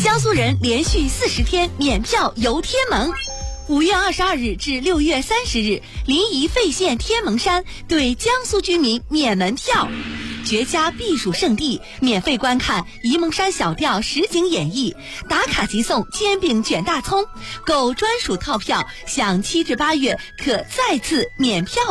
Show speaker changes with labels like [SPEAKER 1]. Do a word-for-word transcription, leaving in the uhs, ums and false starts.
[SPEAKER 1] 江苏人连续四十天免票游天门。五月二十二日至六月三十日，临沂费县天门山对江苏居民免门票。绝佳避暑胜地，免费观看沂蒙山小调实景演绎，打卡即送煎饼卷大葱，购专属套票享七至八月可再次免票。